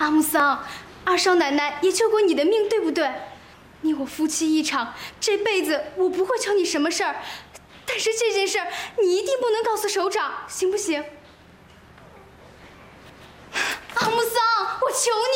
阿木桑，二少奶奶也救过你的命，对不对？你我夫妻一场，这辈子我不会求你什么事儿，但是这件事儿你一定不能告诉首长，行不行？阿木桑，我求